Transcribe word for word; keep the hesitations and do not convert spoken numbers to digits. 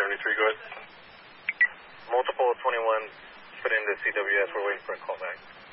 seventy-three, go ahead. Multiple twenty-one, put into C W S, we're waiting for a call back.